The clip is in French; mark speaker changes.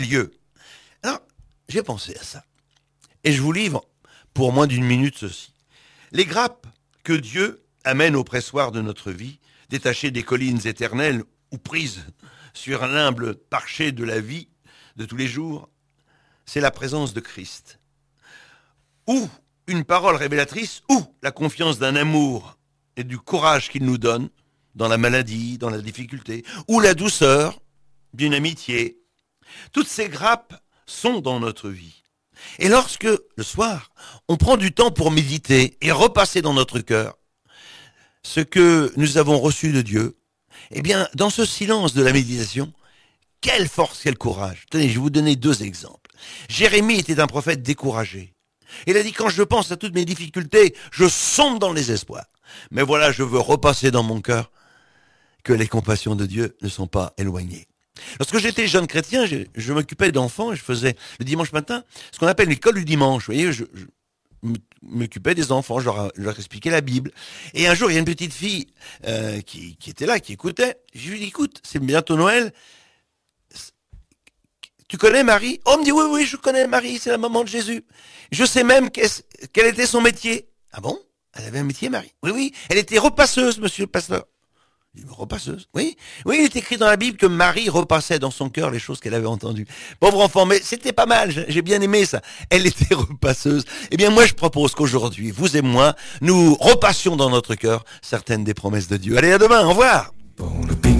Speaker 1: lieu. Alors, j'ai pensé à ça. Et je vous livre pour moins d'une minute ceci. Les grappes que Dieu amène au pressoir de notre vie, détachées des collines éternelles ou prises sur un humble parcher de la vie de tous les jours, c'est la présence de Christ. Ou une parole révélatrice, ou la confiance d'un amour et du courage qu'il nous donne dans la maladie, dans la difficulté, ou la douceur d'une amitié. Toutes ces grappes sont dans notre vie. Et lorsque, le soir, on prend du temps pour méditer et repasser dans notre cœur ce que nous avons reçu de Dieu, eh bien, dans ce silence de la méditation, quelle force, quel courage. Tenez, je vais vous donner 2 exemples. Jérémie était un prophète découragé. Il a dit, quand je pense à toutes mes difficultés, je sombre dans le désespoir. Mais voilà, je veux repasser dans mon cœur que les compassions de Dieu ne sont pas éloignées. Lorsque j'étais jeune chrétien, je m'occupais d'enfants, je faisais le dimanche matin ce qu'on appelle l'école du dimanche. Vous voyez, je m'occupais des enfants, je leur expliquais la Bible. Et un jour, il y a une petite fille qui était là, qui écoutait. Je lui ai dit, écoute, c'est bientôt Noël. Tu connais Marie? Oh, elle me dit, oui, je connais Marie, c'est la maman de Jésus. Je sais même quel était son métier. Ah bon? Elle avait un métier, Marie? Oui, elle était repasseuse, monsieur le pasteur. Il me repasseuse. Oui, il est écrit dans la Bible que Marie repassait dans son cœur les choses qu'elle avait entendues. Pauvre enfant, mais c'était pas mal, j'ai bien aimé ça. Elle était repasseuse. Eh bien, moi, je propose qu'aujourd'hui, vous et moi, nous repassions dans notre cœur certaines des promesses de Dieu. Allez, à demain, au revoir.